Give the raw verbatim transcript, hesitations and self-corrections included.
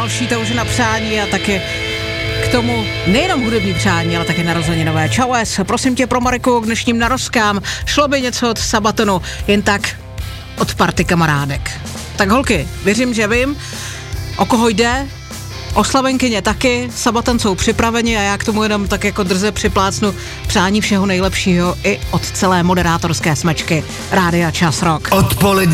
Další to už na přání a taky k tomu nejenom hudební přání, ale taky narozeninové. Čau es, prosím tě pro Mariku k dnešním narozkám. Šlo by něco od Sabatonu, jen tak od party kamarádek. Tak holky, věřím, že vím, o koho jde, oslavenkyně taky, Sabaton jsou připraveni a já k tomu jenom tak jako drze připlácnu přání všeho nejlepšího i od celé moderátorské smečky Rádia Čas Rock. Odpolední